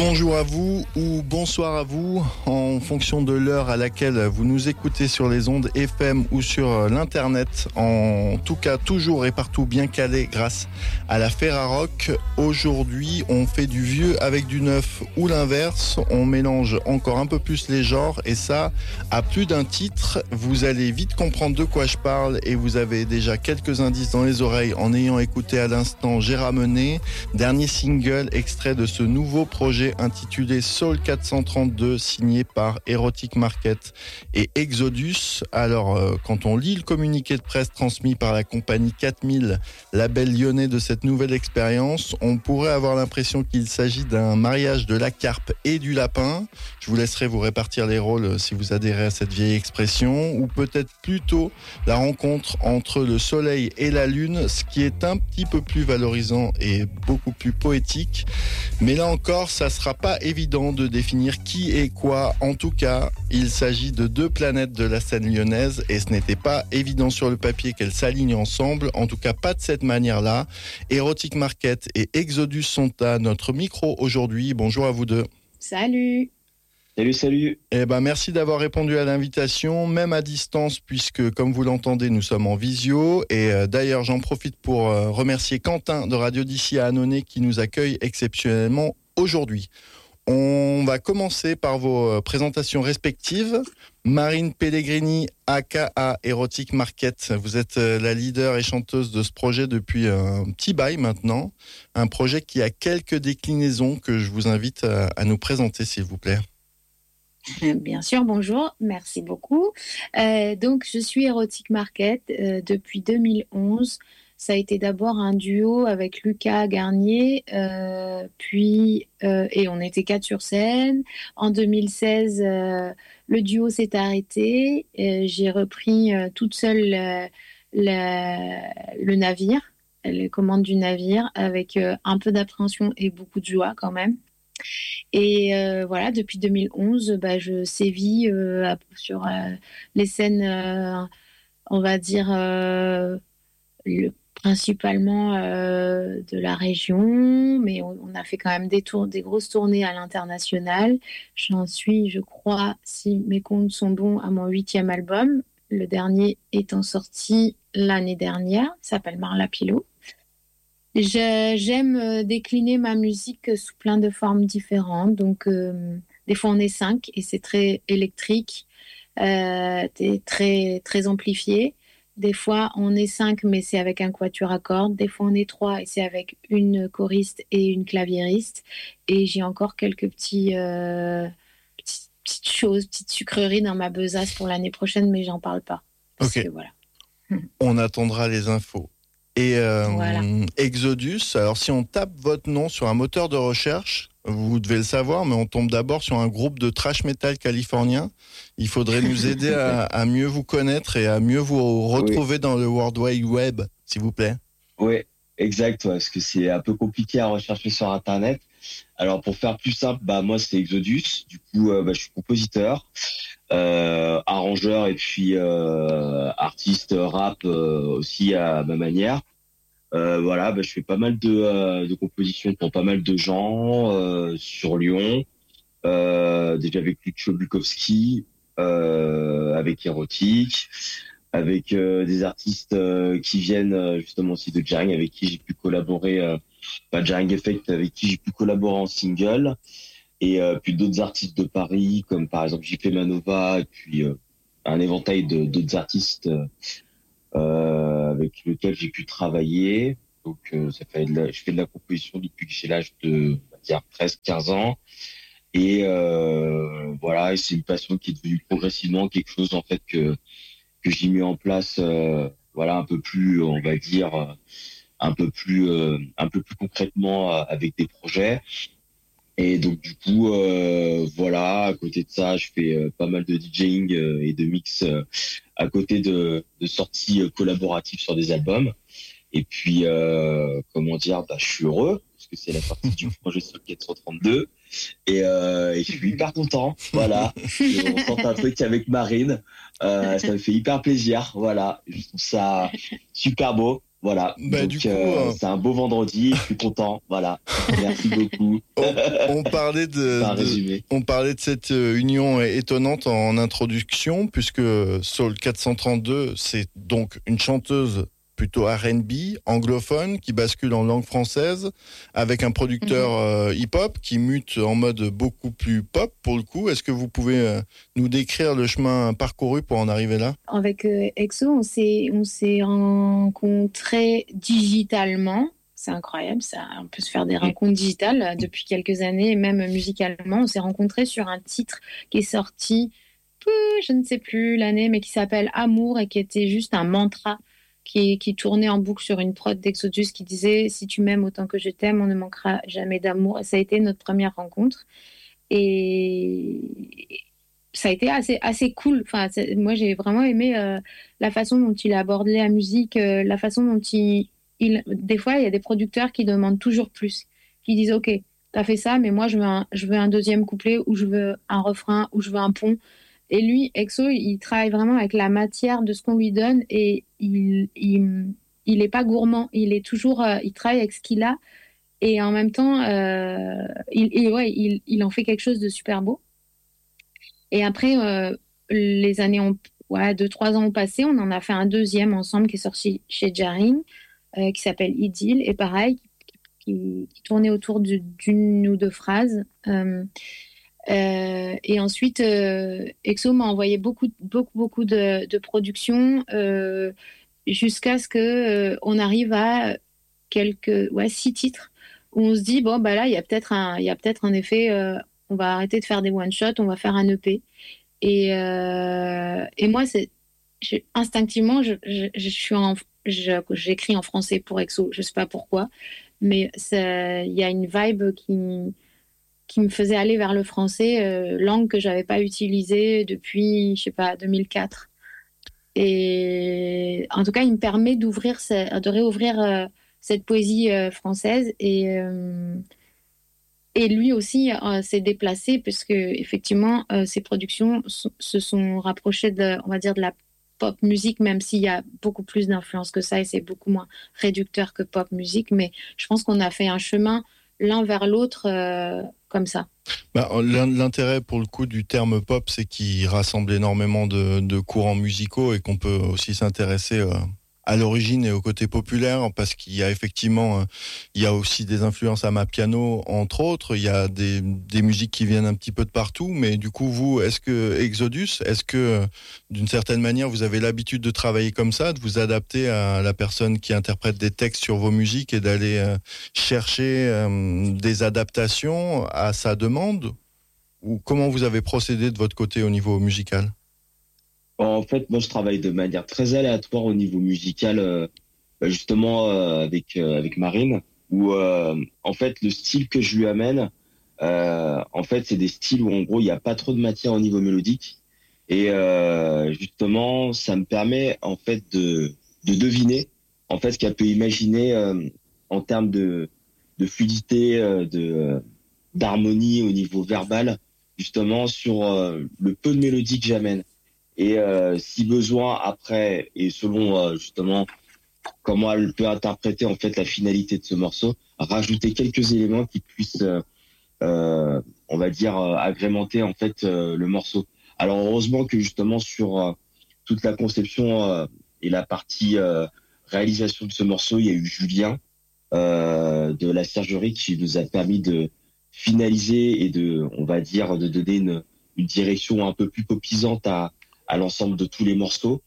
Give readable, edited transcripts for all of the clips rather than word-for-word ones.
Bonjour à vous ou bonsoir à vous, en fonction de l'heure à laquelle vous nous écoutez sur les ondes FM ou sur l'internet. En tout cas, toujours et partout bien calé grâce à la Ferrarock. Aujourd'hui, on fait du vieux avec du neuf ou l'inverse. On mélange encore un peu plus les genres et ça, à plus d'un titre. Vous allez vite comprendre de quoi je parle et vous avez déjà quelques indices dans les oreilles en ayant écouté à l'instant J'ai ramené, dernier single extrait de ce nouveau projet intitulé Soul 432, signé par Erotic Market et Exodus. Alors, quand on lit le communiqué de presse transmis par la compagnie 4000, label lyonnais de cette nouvelle expérience, on pourrait avoir l'impression qu'il s'agit d'un mariage de la carpe et du lapin. Je vous laisserai vous répartir les rôles si vous adhérez à cette vieille expression, ou peut-être plutôt la rencontre entre le soleil et la lune, ce qui est un petit peu plus valorisant et beaucoup plus poétique. Mais là encore, ça sera pas évident de définir qui est quoi. En tout cas, il s'agit de deux planètes de la scène lyonnaise et ce n'était pas évident sur le papier qu'elles s'alignent ensemble. En tout cas, pas de cette manière-là. Erotic Market et Exodus sont à notre micro aujourd'hui. Bonjour à vous deux. Salut. Salut. Eh ben, merci d'avoir répondu à l'invitation, même à distance, puisque, comme vous l'entendez, nous sommes en visio. Et d'ailleurs, j'en profite pour remercier Quentin de Radio d'ici à Annonay qui nous accueille exceptionnellement aujourd'hui. On va commencer par vos présentations respectives. Marine Pellegrini, aka Erotic Market, vous êtes la leader et chanteuse de ce projet depuis un petit bail maintenant. Un projet qui a quelques déclinaisons que je vous invite à nous présenter, s'il vous plaît. Bien sûr, bonjour, merci beaucoup. Donc, je suis Erotic Market depuis 2011. Ça a été d'abord un duo avec Lucas Garnier, et on était 4 sur scène. En 2016, le duo s'est arrêté. J'ai repris toute seule le navire, les commandes du navire, avec un peu d'appréhension et beaucoup de joie quand même. Et voilà, depuis 2011, je sévis sur les scènes, on va dire, principalement de la région, mais on a fait quand même des grosses tournées à l'international. J'en suis, je crois, si mes comptes sont bons, à mon 8e album, le dernier étant sorti l'année dernière, s'appelle Marla Pilot. J'aime décliner ma musique sous plein de formes différentes. Donc, des fois, on est 5 et c'est très électrique, très, très amplifié. Des fois, on est 5, mais c'est avec un quatuor à cordes. Des fois, on est 3 et c'est avec une choriste et une claviériste. Et j'ai encore quelques petites choses, petites sucreries dans ma besace pour l'année prochaine, mais j'en parle pas. Parce que, voilà. On attendra les infos. Et voilà. Exodus, alors si on tape votre nom sur un moteur de recherche, vous devez le savoir, mais on tombe d'abord sur un groupe de thrash metal californien. Il faudrait nous aider à mieux vous connaître et à mieux vous retrouver dans le World Wide Web, s'il vous plaît. Oui, exact, parce que c'est un peu compliqué à rechercher sur Internet. Alors pour faire plus simple, moi c'est Exodus, du coup je suis compositeur, arrangeur et puis artiste rap aussi à ma manière. Je fais pas mal de compositions pour pas mal de gens sur Lyon, déjà avec Lucio Bukowski, avec Erotic, avec des artistes qui viennent justement aussi de Jarring, avec qui j'ai pu collaborer, Jarring Effect, avec qui j'ai pu collaborer en single, et puis d'autres artistes de Paris, comme par exemple JP Manova, et puis un éventail d'autres artistes avec lesquels j'ai pu travailler. Donc je fais de la composition depuis que j'ai l'âge de 13-15 ans. Et et c'est une passion qui est devenue progressivement quelque chose en fait que j'ai mis en place un peu plus, on va dire, un peu plus concrètement avec des projets. Et donc du coup à côté de ça, je fais pas mal de DJing et de mix à côté de sorties collaboratives sur des albums. Et puis je suis heureux parce que c'est la sortie du projet Soul 432 et je suis hyper content. Voilà, on tente un truc avec Marine, ça me fait hyper plaisir. Voilà, je trouve ça super beau. Voilà. Bah, Donc, du coup, c'est un beau vendredi. Je suis content. Voilà. Merci beaucoup. on parlait C'est un résumé. on parlait de cette union étonnante en introduction, puisque Soul 432, c'est donc une chanteuse plutôt R&B, anglophone, qui bascule en langue française, avec un producteur hip-hop qui mute en mode beaucoup plus pop pour le coup. Est-ce que vous pouvez nous décrire le chemin parcouru pour en arriver là? Avec EXO, on s'est rencontrés digitalement. C'est incroyable, ça. On peut se faire des rencontres digitales depuis quelques années, et même musicalement. On s'est rencontrés sur un titre qui est sorti, je ne sais plus l'année, mais qui s'appelle Amour et qui était juste un mantra qui tournait en boucle sur une prod d'Exodus qui disait si tu m'aimes autant que je t'aime, on ne manquera jamais d'amour. Et ça a été notre première rencontre. Et ça a été assez cool. Enfin, moi, j'ai vraiment aimé la façon dont il aborde la musique, la façon dont des fois, il y a des producteurs qui demandent toujours plus, qui disent, OK, t'as fait ça, mais moi, je veux un deuxième couplet, ou je veux un refrain, ou je veux un pont. Et lui, EXO, il travaille vraiment avec la matière de ce qu'on lui donne, et il est pas gourmand. Il est toujours, il travaille avec ce qu'il a, et en même temps, il en fait quelque chose de super beau. Et après, les années ont, ouais, 2, 3 ans ont passé. On en a fait un deuxième ensemble qui est sorti chez Jaring, qui s'appelle Idylle. Et pareil, qui tournait autour d'une ou deux phrases. Et ensuite, EXO m'a envoyé beaucoup de productions jusqu'à ce que on arrive à 6 titres où on se dit bon bah là il y a peut-être un effet. On va arrêter de faire des one shot, on va faire un EP. Et moi instinctivement j'écris en français pour EXO, je sais pas pourquoi, mais il y a une vibe qui me faisait aller vers le français, langue que j'avais pas utilisée depuis, je sais pas, 2004. Et en tout cas, il me permet de réouvrir cette poésie française. Et lui aussi s'est déplacé puisque effectivement, ses productions se sont rapprochées on va dire, de la pop musique, même s'il y a beaucoup plus d'influence que ça et c'est beaucoup moins réducteur que pop musique. Mais je pense qu'on a fait un chemin l'un vers l'autre comme ça. Bah, l'intérêt pour le coup du terme pop, c'est qu'il rassemble énormément de courants musicaux et qu'on peut aussi s'intéresser à l'origine et au côté populaire, parce qu'il y a effectivement, il y a aussi des influences Amapiano, entre autres, il y a des musiques qui viennent un petit peu de partout, mais du coup, vous, est-ce que d'une certaine manière, vous avez l'habitude de travailler comme ça, de vous adapter à la personne qui interprète des textes sur vos musiques et d'aller chercher des adaptations à sa demande, ou comment vous avez procédé de votre côté au niveau musical? En fait, moi, je travaille de manière très aléatoire au niveau musical, justement avec Marine, où en fait le style que je lui amène, en fait, c'est des styles où en gros il n'y a pas trop de matière au niveau mélodique, et justement, ça me permet en fait de deviner en fait ce qu'elle peut imaginer en termes de fluidité, d'harmonie au niveau verbal, justement sur le peu de mélodie que j'amène. Et si besoin après, et selon justement comment elle peut interpréter en fait la finalité de ce morceau, rajouter quelques éléments qui puissent, on va dire, agrémenter en fait le morceau. Alors heureusement que justement sur toute la conception et la partie réalisation de ce morceau, il y a eu Julien de la Sergerie qui nous a permis de finaliser et on va dire, de donner une direction un peu plus popisante à l'ensemble de tous les morceaux,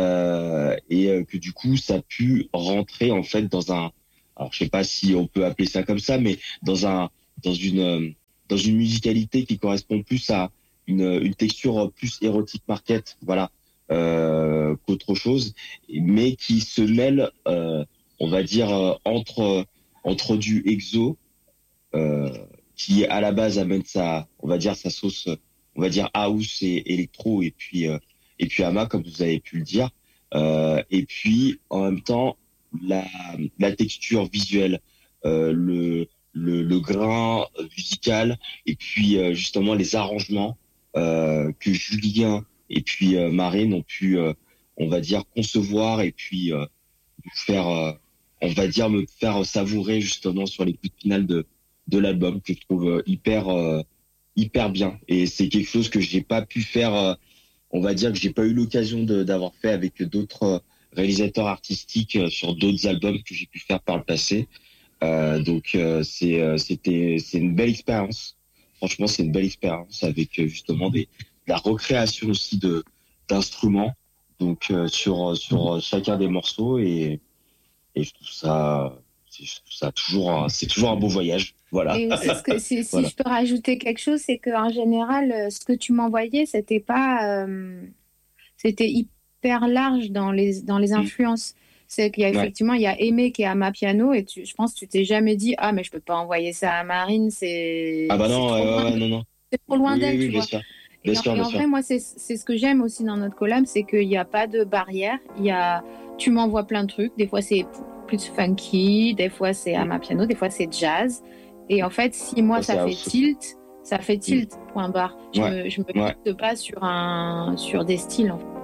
et que du coup ça a pu rentrer en fait alors je sais pas si on peut appeler ça comme ça, mais dans une musicalité qui correspond plus à une texture plus érotique market, voilà, qu'autre chose, mais qui se mêle, on va dire, entre du EXO, qui à la base amène on va dire sa sauce, on va dire house et électro, et puis Ama, comme vous avez pu le dire, et puis en même temps la texture visuelle, le grain musical, et puis justement les arrangements que Julien et puis Marine ont pu, on va dire, concevoir et puis faire on va dire, me faire savourer justement sur l'écoute finale de l'album que je trouve hyper bien. Et c'est quelque chose que j'ai pas pu faire, on va dire que j'ai pas eu l'occasion d'avoir fait avec d'autres réalisateurs artistiques sur d'autres albums que j'ai pu faire par le passé. Donc c'est une belle expérience. Franchement, c'est une belle expérience avec justement de la recréation aussi d'instruments. Donc sur chacun des morceaux et je trouve ça toujours c'est toujours un beau voyage. Voilà. Et c'est si Voilà. je peux rajouter quelque chose, c'est qu'en général, ce que tu m'envoyais, c'était pas, c'était hyper large dans les influences. C'est qu'il y a Ouais. effectivement, il y a Aimé qui est à ma piano et je pense que tu t'es jamais dit, ah, mais je peux pas envoyer ça à Marine, Ah bah c'est non, trop loin, non, non. c'est trop loin d'elle, Oui, tu bien vois. sûr. Et Bien sûr, bien en sûr. vrai, moi, c'est ce que j'aime aussi dans notre collab, c'est qu'il n'y a pas de barrière. Tu m'envoies plein de trucs. Des fois, c'est plus funky, des fois, c'est à ma piano, des fois, c'est jazz. Et en fait, si moi, Ça, c'est house aussi. ça fait tilt, point barre. Je Ouais. me Ouais. fixe pas sur des styles, en fait.